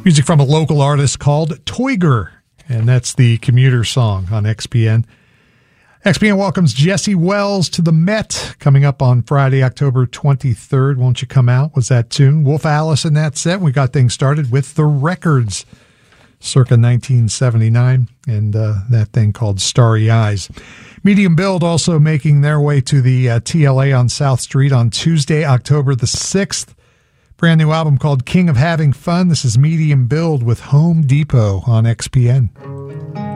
Music from a local artist called Toiger, and that's the Commuter song on XPN. XPN welcomes Jesse Wells to the Met coming up on Friday, October 23rd. Won't You Come Out was that tune. Wolf Alice in that set. We got things started with The Records, circa 1979, and that thing called Starry Eyes. Medium Build also making their way to the TLA on South Street on Tuesday, October the 6th. Brand new album called King of Having Fun. This is Medium Build with Home Depot on XPN.